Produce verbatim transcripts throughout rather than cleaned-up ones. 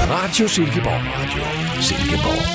Radio Silkeborg. Radio Silkeborg.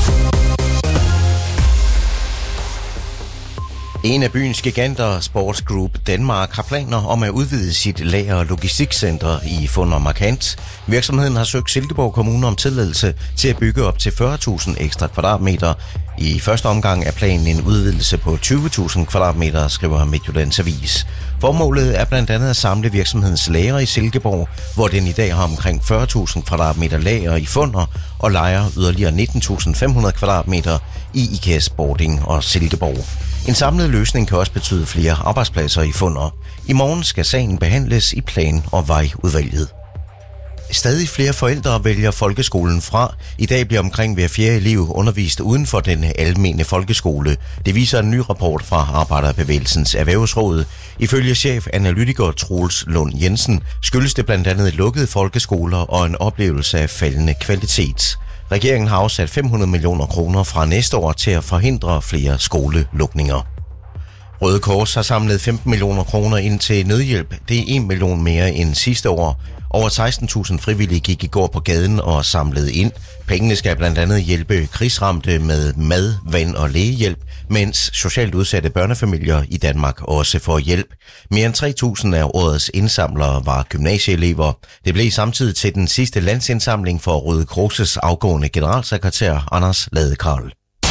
En af byens giganter, Sports Group Danmark, har planer om at udvide sit lager- og logistikcenter i Funder markant. Virksomheden har søgt Silkeborg Kommune om tilladelse til at bygge op til fyrre tusind ekstra kvadratmeter. I første omgang er planen en udvidelse på tyve tusind kvadratmeter, skriver Midtjyllands Avis. Formålet er blandt andet at samle virksomhedens lager i Silkeborg, hvor den i dag har omkring fyrre tusind kvadratmeter lager i Funder og lejer yderligere nitten tusind fem hundrede kvadratmeter i IKEA Sporting og Silkeborg. En samlet løsning kan også betyde flere arbejdspladser i Funder. I morgen skal sagen behandles i plan- og vejudvalget. Stadig flere forældre vælger folkeskolen fra. I dag bliver omkring hver fjerde elev undervist uden for den almene folkeskole. Det viser en ny rapport fra Arbejderbevægelsens Erhvervsråd. Ifølge chefanalytiker Troels Lund Jensen skyldes det blandt andet lukkede folkeskoler og en oplevelse af faldende kvalitet. Regeringen har afsat fem hundrede millioner kroner fra næste år til at forhindre flere skolelukninger. Røde Kors har samlet femten millioner kroner ind til nødhjælp. Det er en million mere end sidste år. Over seksten tusind frivillige gik i går på gaden og samlede ind. Pengene skal blandt andet hjælpe krigsramte med mad, vand og lægehjælp, mens socialt udsatte børnefamilier i Danmark også får hjælp. Mere end tre tusind af årets indsamlere var gymnasieelever. Det blev samtidig til den sidste landsindsamling for Røde Kors' afgående generalsekretær Anders Ladekarl.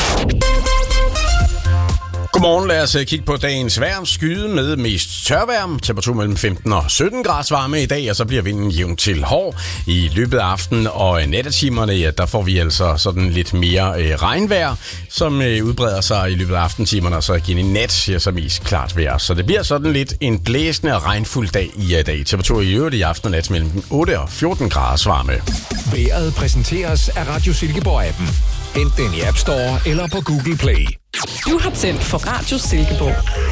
Godmorgen, lad os kigge på dagens vejr. Skyde med mest tørvejr. Temperatur mellem femten og sytten grader varme i dag, og så bliver vinden jævnt til hård. I løbet af aftenen og nattetimerne, ja, der får vi altså sådan lidt mere øh, regnvejr, som øh, udbreder sig i løbet af aftentimerne, og så igen i nat, ja, så mest klart vejr. Så det bliver sådan lidt en blæsende og regnfuld dag i dag. Temperatur i øvrigt i aften og nat mellem otte og fjorten grader varme. Vejret præsenteres af Radio Silkeborg-appen. Hent den i App Store eller på Google Play. Du har tændt for Radio Silkeborg.